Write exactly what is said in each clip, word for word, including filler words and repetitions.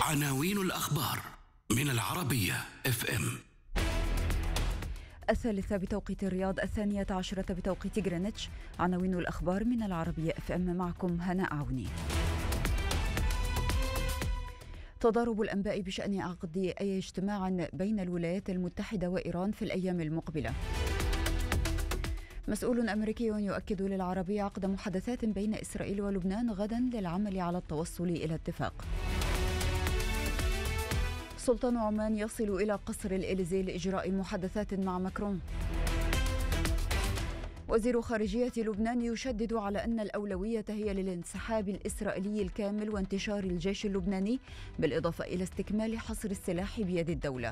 عناوين الأخبار من العربية اف ام. الثالثة بتوقيت الرياض، الثانية عشرة بتوقيت غرينتش. عناوين الأخبار من العربية اف ام، معكم هناء عوني. تضارب الأنباء بشأن عقد أي اجتماع بين الولايات المتحدة وإيران في الأيام المقبلة. مسؤول أمريكي يؤكد للعربية عقد محادثات بين إسرائيل ولبنان غدا للعمل على التوصل إلى اتفاق. سلطان عمان يصل إلى قصر الإليزيه لإجراء محادثات مع ماكرون. وزير خارجية لبنان يشدد على أن الأولوية هي للانسحاب الإسرائيلي الكامل وانتشار الجيش اللبناني، بالإضافة إلى استكمال حصر السلاح بيد الدولة.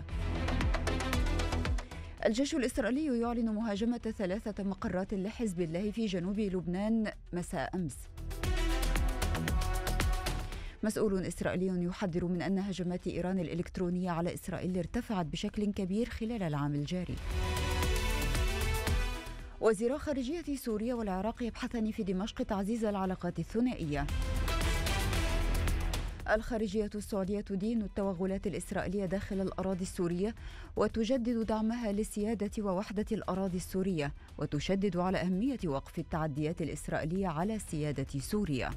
الجيش الإسرائيلي يعلن مهاجمة ثلاثة مقرات لحزب الله في جنوب لبنان مساء أمس. مسؤول إسرائيلي يحذر من أن هجمات إيران الإلكترونية على إسرائيل ارتفعت بشكل كبير خلال العام الجاري. وزيرا خارجية سوريا والعراق يبحثان في دمشق تعزيز العلاقات الثنائية. الخارجية السعودية تدين التوغلات الإسرائيلية داخل الأراضي السورية وتجدد دعمها لسيادة ووحدة الأراضي السورية، وتشدد على أهمية وقف التعديات الإسرائيلية على سيادة سوريا.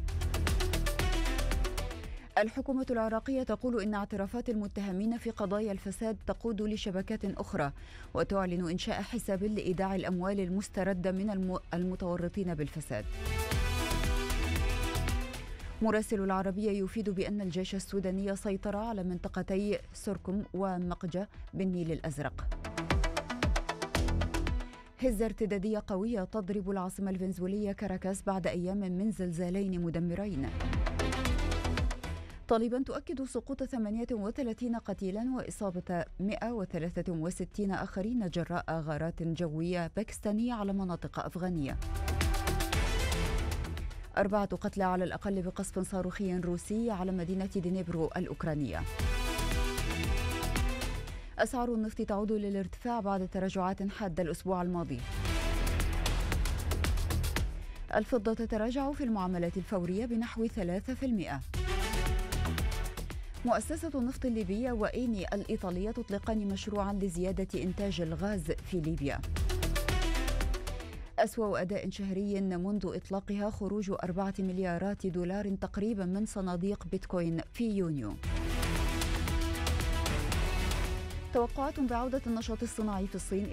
الحكومة العراقية تقول إن اعترافات المتهمين في قضايا الفساد تقود لشبكات أخرى، وتعلن إنشاء حساب لإيداع الأموال المستردة من المتورطين بالفساد. مراسل العربية يفيد بأن الجيش السوداني سيطر على منطقتي سركم ومقجة بالنيل الأزرق. هزة ارتدادية قوية تضرب العاصمة الفنزويلية كاراكاس بعد أيام من زلزالين مدمرين. طالبان تؤكد سقوط ثمانية وثلاثين قتيلا وإصابة مئة وثلاثة وستين آخرين جراء غارات جوية باكستانية على مناطق أفغانية. أربعة قتلى على الأقل بقصف صاروخي روسي على مدينة دنيبرو الأوكرانية. أسعار النفط تعود للارتفاع بعد تراجعات حادة الأسبوع الماضي. الفضة تتراجع في المعاملات الفورية بنحو ثلاثة بالمئة. مؤسسة النفط الليبية وإيني الإيطالية تطلقان مشروعا لزيادة إنتاج الغاز في ليبيا. أسوأ أداء شهري منذ إطلاقها، خروج أربعة مليارات دولار تقريبا من صناديق بيتكوين في يونيو. توقعات بعودة النشاط الصناعي في الصين